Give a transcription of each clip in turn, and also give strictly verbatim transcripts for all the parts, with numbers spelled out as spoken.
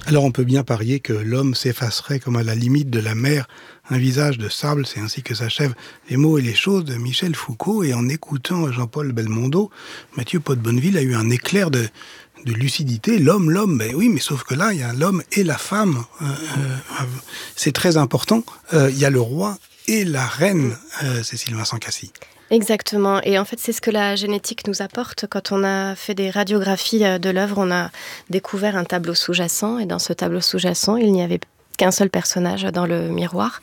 Alors on peut bien parier que l'homme s'effacerait comme à la limite de la mer un visage de sable, c'est ainsi que s'achèvent les mots et les choses de Michel Foucault. Et en écoutant Jean-Paul Belmondo, Mathieu Pot-Bonneville a eu un éclair de, de lucidité. L'homme, l'homme, ben oui, mais sauf que là, il y a l'homme et la femme. Euh, euh, c'est très important. Euh, il y a le roi et la reine, euh, Cécile Vincent-Cassy. Exactement. Et en fait, c'est ce que la génétique nous apporte. Quand on a fait des radiographies de l'œuvre, on a découvert un tableau sous-jacent. Et dans ce tableau sous-jacent, il n'y avait qu'un seul personnage dans le miroir.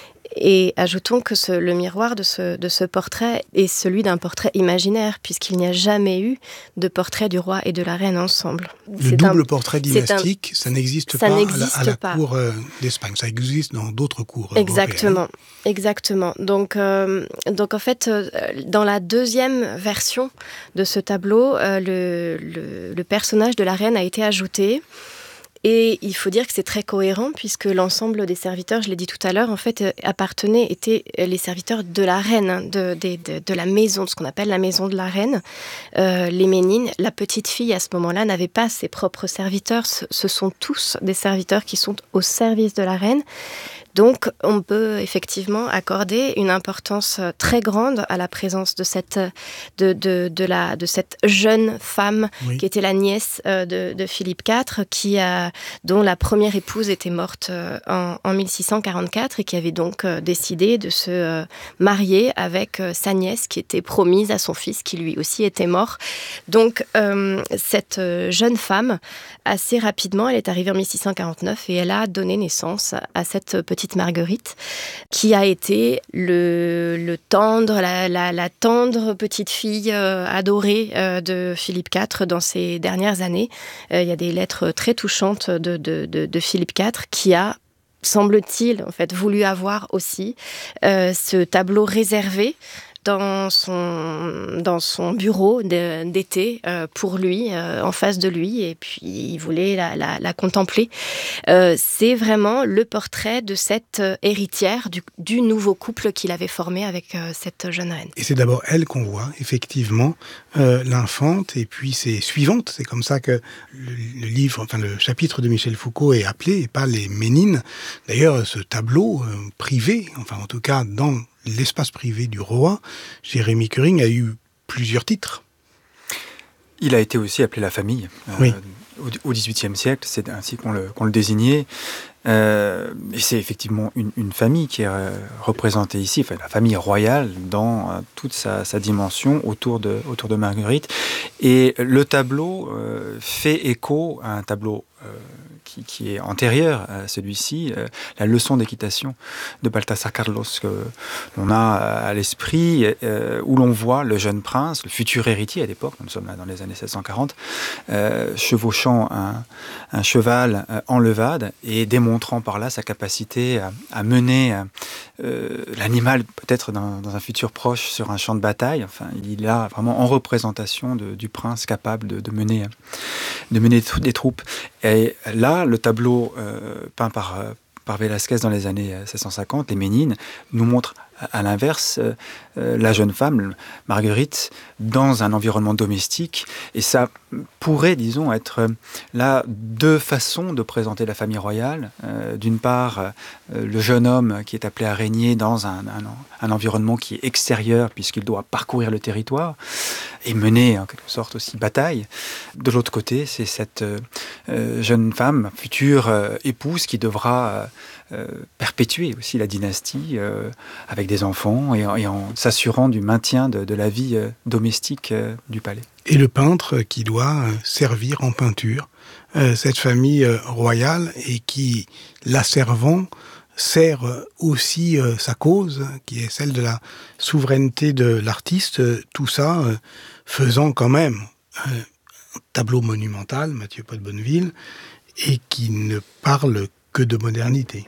Et ajoutons que ce, le miroir de ce, de ce portrait est celui d'un portrait imaginaire, puisqu'il n'y a jamais eu de portrait du roi et de la reine ensemble. Le c'est double un, portrait dynastique, un, ça n'existe ça pas n'existe à la, à la pas. cour euh, d'Espagne. Ça existe dans d'autres cours Exactement, européennes. exactement. Donc, euh, donc en fait, euh, dans la deuxième version de ce tableau, euh, le, le, le personnage de la reine a été ajouté. Et il faut dire que c'est très cohérent puisque l'ensemble des serviteurs, je l'ai dit tout à l'heure, en fait, appartenaient, étaient les serviteurs de la reine, de, de, de, de la maison, de ce qu'on appelle la maison de la reine. Euh, les Ménines, la petite fille à ce moment-là n'avait pas ses propres serviteurs. Ce, ce sont tous des serviteurs qui sont au service de la reine. Donc, on peut effectivement accorder une importance très grande à la présence de cette, de, de, de la, de cette jeune femme oui. qui était la nièce de, de Philippe quatre, qui a, dont la première épouse était morte en, en mille six cent quarante-quatre et qui avait donc décidé de se marier avec sa nièce qui était promise à son fils qui lui aussi était mort. Donc, euh, cette jeune femme, assez rapidement, elle est arrivée en mille six cent quarante-neuf et elle a donné naissance à cette petite Marguerite, qui a été le, le tendre, la, la, la tendre petite fille euh, adorée euh, de Philippe quatre dans ses dernières années. Euh, il y a des lettres très touchantes de, de, de, de Philippe quatre qui a, semble-t-il, en fait, voulu avoir aussi euh, ce tableau réservé dans son, dans son bureau de, d'été euh, pour lui, euh, en face de lui, et puis il voulait la, la, la contempler. Euh, c'est vraiment le portrait de cette héritière du, du nouveau couple qu'il avait formé avec euh, cette jeune reine. Et c'est d'abord elle qu'on voit, effectivement, euh, l'infante, et puis ses suivantes. C'est comme ça que le, le livre, enfin le chapitre de Michel Foucault est appelé, et pas les Ménines. D'ailleurs, ce tableau euh, privé, enfin en tout cas dans l'espace privé du roi, Jérémy Curing a eu plusieurs titres. Il a été aussi appelé la famille. Euh, oui. Au dix-huitième siècle, c'est ainsi qu'on le, qu'on le désignait. Euh, et c'est effectivement une, une famille qui est euh, représentée ici, enfin, la famille royale dans euh, toute sa, sa dimension autour de, autour de Marguerite. Et le tableau euh, fait écho à un tableau euh, qui, qui est antérieur à celui-ci, euh, la leçon d'équitation de Balthasar Carlos, que l'on a à l'esprit, euh, où l'on voit le jeune prince, le futur héritier à l'époque, nous sommes là dans les années sept cent quarante, euh, chevauchant un, un cheval euh, en levade et démontrant par là sa capacité à, à mener euh, l'animal peut-être dans, dans un futur proche sur un champ de bataille. Enfin, il est là vraiment en représentation de, du prince capable de, de mener, de mener des troupes. Et là, le tableau euh, peint par, par Velázquez dans les années sept cent cinquante, les Ménines, nous montre à l'inverse, euh, la jeune femme, Marguerite, dans un environnement domestique. Et ça pourrait, disons, être là deux façons de présenter la famille royale. Euh, d'une part, euh, le jeune homme qui est appelé à régner dans un, un, un environnement qui est extérieur, puisqu'il doit parcourir le territoire et mener, en quelque sorte, aussi bataille. De l'autre côté, c'est cette euh, jeune femme, future euh, épouse, qui devra euh, euh, perpétuer aussi la dynastie euh, avec des enfants et en, et en s'assurant du maintien de, de la vie euh, domestique euh, du palais. Et le peintre qui doit euh, servir en peinture euh, cette famille euh, royale et qui, la servant, sert euh, aussi euh, sa cause, qui est celle de la souveraineté de l'artiste, euh, tout ça euh, faisant quand même euh, un tableau monumental, Mathieu Pot-Bonneville, et qui ne parle que de modernité.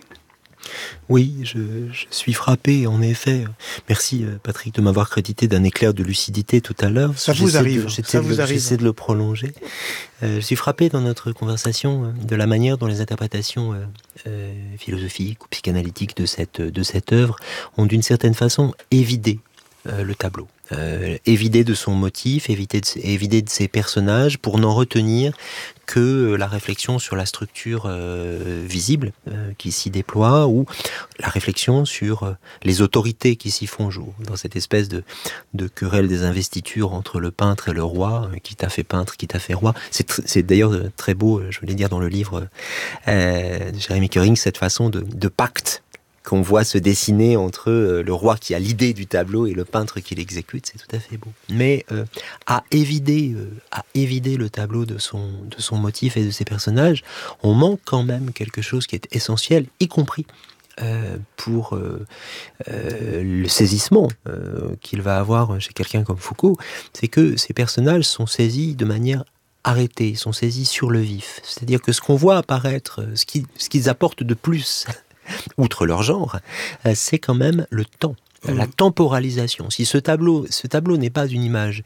Oui, je, je suis frappé, en effet. Merci, Patrick, de m'avoir crédité d'un éclair de lucidité tout à l'heure. Ça vous arrive, de, ça vous de, arrive. J'essaie de le prolonger. Euh, je suis frappé dans notre conversation de la manière dont les interprétations euh, euh, philosophiques ou psychanalytiques de cette, de cette œuvre ont d'une certaine façon évidé euh, le tableau. Euh, évidé de son motif, évidé de, évidé de ses personnages, pour n'en retenir que la réflexion sur la structure euh, visible euh, qui s'y déploie, ou la réflexion sur euh, les autorités qui s'y font jour, dans cette espèce de, de querelle des investitures entre le peintre et le roi, euh, qui t'a fait peintre, qui t'a fait roi. C'est, tr- c'est d'ailleurs très beau, je voulais dire dans le livre euh, de Jeremy Kering, cette façon de, de pacte qu'on voit se dessiner entre euh, le roi qui a l'idée du tableau et le peintre qui l'exécute, c'est tout à fait beau. Mais euh, à évider, euh, à évider le tableau de son, de son motif et de ses personnages, on manque quand même quelque chose qui est essentiel, y compris euh, pour euh, euh, le saisissement euh, qu'il va avoir chez quelqu'un comme Foucault, c'est que ces personnages sont saisis de manière arrêtée, sont saisis sur le vif. C'est-à-dire que ce qu'on voit apparaître, ce, qui, ce qu'ils apportent de plus, outre leur genre, c'est quand même le temps, mmh. la temporalisation. Si ce tableau, ce tableau n'est pas une image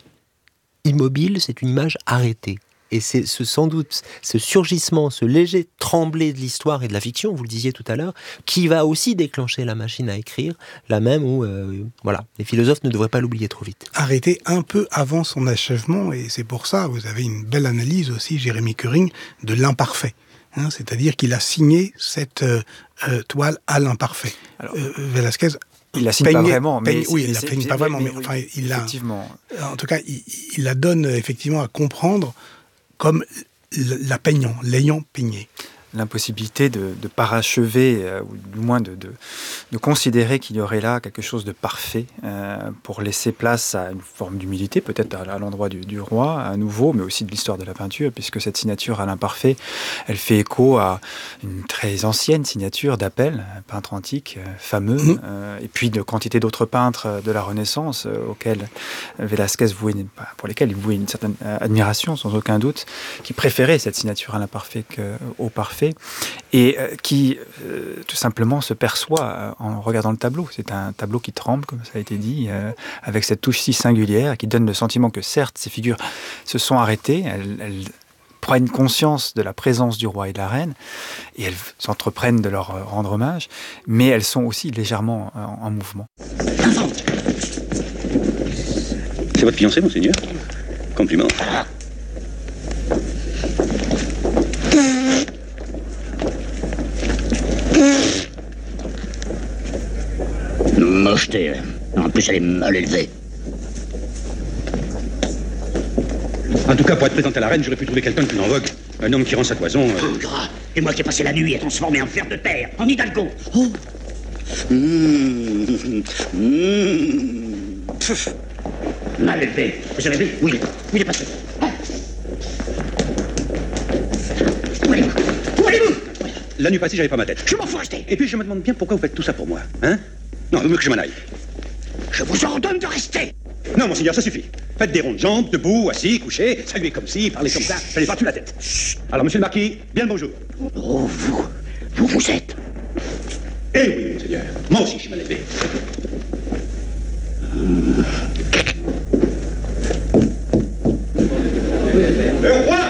immobile, c'est une image arrêtée. Et c'est ce, sans doute ce surgissement, ce léger tremblé de l'histoire et de la fiction, vous le disiez tout à l'heure, qui va aussi déclencher la machine à écrire, la même où euh, voilà, les philosophes ne devraient pas l'oublier trop vite. Arrêté un peu avant son achèvement, et c'est pour ça, vous avez une belle analyse aussi, Jeremy Kering, de l'imparfait. Hein, c'est-à-dire qu'il a signé cette euh, euh, toile à l'imparfait. Alors, euh, Velázquez il la signe peignait, pas vraiment, mais peigne, oui, il la c'est, signe c'est, pas vraiment, mais, mais, mais enfin, il la, effectivement. En tout cas, il, il la donne effectivement à comprendre comme la peignant, l'ayant peigné. L'impossibilité de, de parachever, euh, ou du moins de, de, de considérer qu'il y aurait là quelque chose de parfait euh, pour laisser place à une forme d'humilité, peut-être à, à l'endroit du, du roi, à nouveau, mais aussi de l'histoire de la peinture, puisque cette signature à l'imparfait, elle fait écho à une très ancienne signature d'Apelle, un peintre antique, euh, fameux, mmh. euh, et puis de quantité d'autres peintres de la Renaissance, euh, auxquels Velázquez vouait, pour lesquels il vouait une certaine admiration, sans aucun doute, qui préférait cette signature à l'imparfait qu'au parfait, et euh, qui euh, tout simplement se perçoit euh, en regardant le tableau. C'est un tableau qui tremble, comme ça a été dit, euh, avec cette touche si singulière, qui donne le sentiment que certes, ces figures se sont arrêtées, elles, elles prennent conscience de la présence du roi et de la reine, et elles s'entreprennent de leur rendre hommage, mais elles sont aussi légèrement en, en mouvement. C'est votre fiancé, monseigneur ? Compliment. Mocheté. En plus, elle est mal élevée. En tout cas, pour être présenté à la reine, j'aurais pu trouver quelqu'un de plus en vogue. Un homme qui rend sa toison... Euh... Oh, gras. Et moi qui ai passé la nuit à transformer en fer de terre, en hidalgo. Oh. Mmh. Mmh. Mal élevé. Vous avez vu ? Oui. Où il est passé ? Ah. Où allez-vous ? Où allez-vous ? La nuit passée, j'avais pas ma tête. Je m'en fous rester. Et puis, je me demande bien pourquoi vous faites tout ça pour moi. Hein ? Non, il vaut mieux que je m'en aille. Je vous ordonne de rester. Non, monseigneur, ça suffit. Faites des rondes jambes, debout, assis, couché, saluez comme ci, parlez comme ça, j'allez partout la tête. Chut. Alors, monsieur le marquis, bien le bonjour. Oh, vous, vous, vous êtes... Eh oui, monseigneur, moi aussi, je suis mal élevé. Le roi